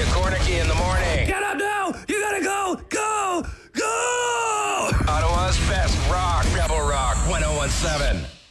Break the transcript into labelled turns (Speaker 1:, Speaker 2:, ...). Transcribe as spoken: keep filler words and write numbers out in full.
Speaker 1: Cornicky in the morning.
Speaker 2: Get up now! You gotta go! Go! Go!
Speaker 1: Ottawa's best rock, Rebel Rock one oh one seven.